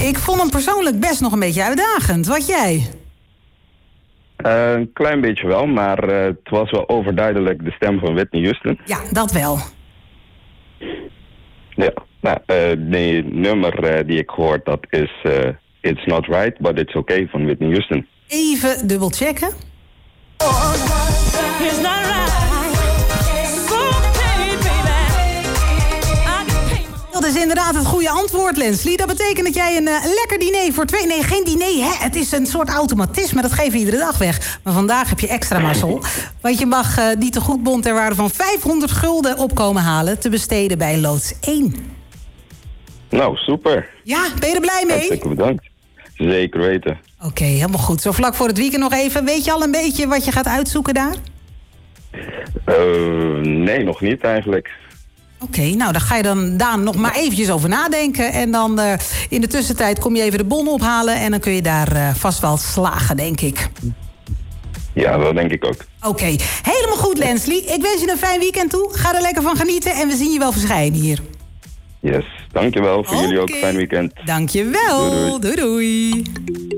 Ik vond hem persoonlijk best nog een beetje uitdagend. Wat jij? Een klein beetje wel, maar het was wel overduidelijk de stem van Whitney Houston. Ja, dat wel. Ja, nou, de nummer die ik gehoord, dat is It's Not Right, But It's Okay van Whitney Houston. Even dubbel checken. Dat is inderdaad het goede antwoord, Leslie. Dat betekent dat jij een lekker diner voor 2... Nee, geen diner, hè? Het is een soort automatisme. Dat geven we iedere dag weg. Maar vandaag heb je extra mazzel. Want je mag die tegoedbon ter waarde van 500 gulden opkomen halen... te besteden bij loods 1. Nou, super. Ja, ben je er blij mee? Hartstikke bedankt. Zeker weten. Oké, helemaal goed. Zo vlak voor het weekend nog even. Weet je al een beetje wat je gaat uitzoeken daar? Nee, nog niet eigenlijk. Oké, nou, dan ga je dan Daan nog maar eventjes over nadenken. En dan in de tussentijd kom je even de bon ophalen... en dan kun je daar vast wel slagen, denk ik. Ja, dat denk ik ook. Oké, helemaal goed, Leslie. Ik wens je een fijn weekend toe. Ga er lekker van genieten en we zien je wel verschijnen hier. Yes, dankjewel. Voor jullie ook een fijn weekend. Dankjewel. Doei, doei. Doei, doei.